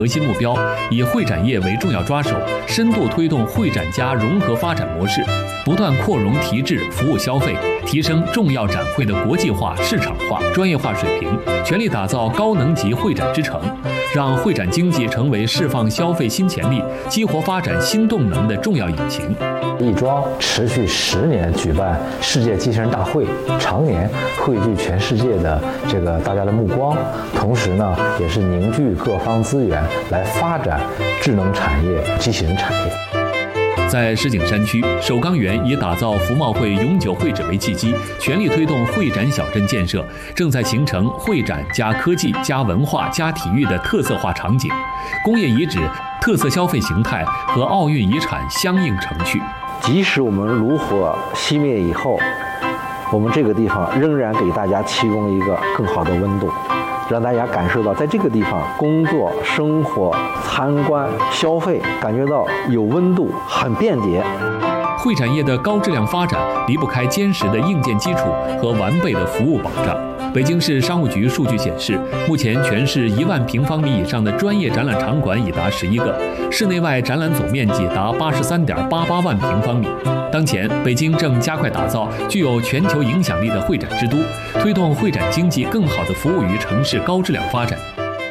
核心目标，以会展业为重要抓手，深度推动会展加融合发展模式，不断扩容提质服务消费，提升重要展会的国际化、市场化、专业化水平，全力打造高能级会展之城，让会展经济成为释放消费新潜力、激活发展新动能的重要引擎。 亦庄持续10年举办世界机器人大会，常年汇聚全世界的大家的目光，同时呢，也是凝聚各方资源来发展智能产业、机器人产业。 在石景山区，首钢园以打造服贸会永久会址为契机，全力推动会展小镇建设，正在形成会展加科技加文化加体育的特色化场景，工业遗址、特色消费形态和奥运遗产相映成趣。 即使我们炉火熄灭以后，我们这个地方仍然给大家提供一个更好的温度，让大家感受到在这个地方工作、生活、参观、消费，感觉到有温度，很便捷。 会展业的高质量发展离不开坚实的硬件基础和完备的服务保障。北京市商务局数据显示，目前全市1万平方米以上的专业展览场馆已达11个，室内外展览总面积达83.88万平方米。当前，北京正加快打造具有全球影响力的会展之都，推动会展经济更好地服务于城市高质量发展。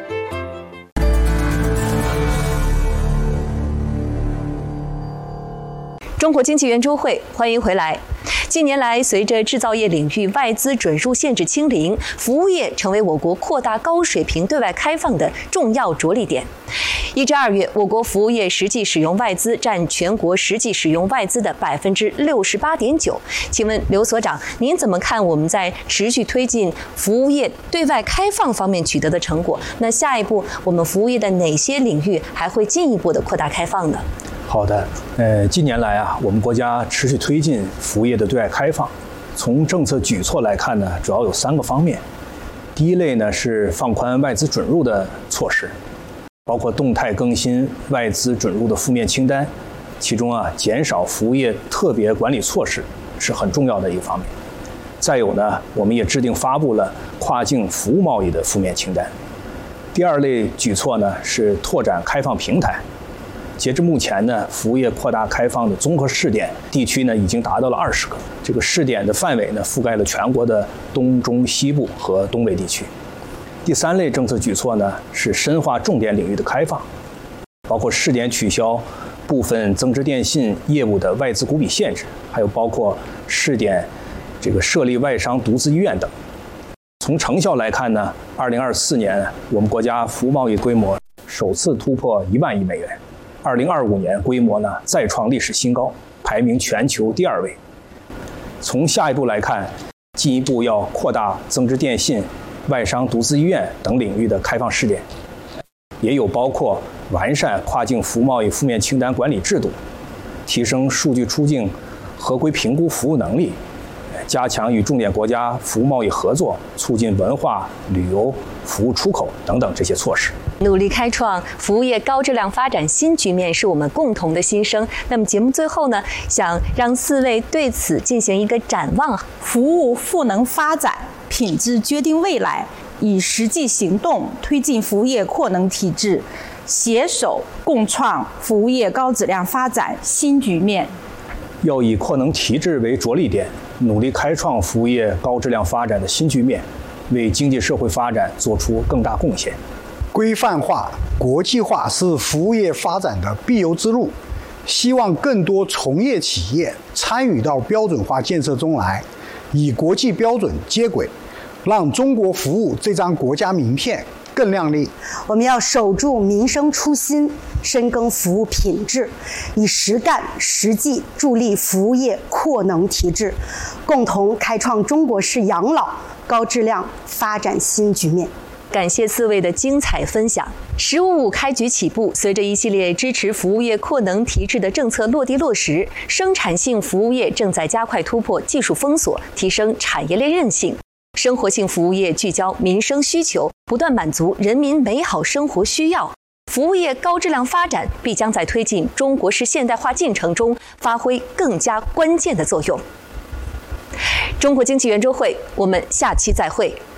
中国经济圆桌会，欢迎回来。近年来，随着制造业领域外资准入限制清零，服务业成为我国扩大高水平对外开放的重要着力点。1至2月，我国服务业实际使用外资占全国实际使用外资的68.9%。请问刘所长，您怎么看我们在持续推进服务业对外开放方面取得的成果？那下一步，我们服务业的哪些领域还会进一步的扩大开放呢？ 好的，近年来啊，我们国家持续推进服务业的对外开放。从政策举措来看呢，主要有3个方面。第一类呢是放宽外资准入的措施，包括动态更新外资准入的负面清单，其中啊，减少服务业特别管理措施是很重要的一个方面。再有呢，我们也制定发布了跨境服务贸易的负面清单。第2类举措呢是拓展开放平台。截至目前呢，服务业扩大开放的综合试点地区呢，已经达到了20个。这个试点的范围呢，覆盖了全国的东中西部和东北地区。第3类政策举措呢，是深化重点领域的开放，包括试点取消部分增值电信业务的外资股比限制，还有包括试点设立外商独资医院等。从成效来看呢，2024年我们国家服务贸易规模首次突破1万亿美元。2025年规模呢再创历史新高，排名全球第2位。从下一步来看，进一步要扩大增值电信、外商独资医院等领域的开放试点，也有包括完善跨境服务贸易负面清单管理制度，提升数据出境合规评估服务能力，加强与重点国家服务贸易合作，促进文化、旅游、服务出口等等这些措施。 努力开创服务业高质量发展新局面是我们共同的心声。那么节目最后呢，想让4位对此进行一个展望。 服务赋能发展，品质决定未来，以实际行动推进服务业扩能提质，携手共创服务业高质量发展新局面。 要以扩能提质为着力点，努力开创服务业高质量发展的新局面，为经济社会发展做出更大贡献。 规范化、国际化是服务业发展的必由之路，希望更多从业企业参与到标准化建设中来，与国际标准接轨，让中国服务这张国家名片更亮丽。 我们要守住民生初心，深耕服务品质，以实干实际助力服务业扩能提质，共同开创中国式养老高质量发展新局面。 感谢4位的精彩分享。“15+5”开局起步，随着一系列支持服务业扩能提质的政策落地落实，生产性服务业正在加快突破技术封锁，提升产业链韧性。生活性服务业聚焦民生需求，不断满足人民美好生活需要。服务业高质量发展必将在推进中国式现代化进程中发挥更加关键的作用。中国经济圆桌会，我们下期再会。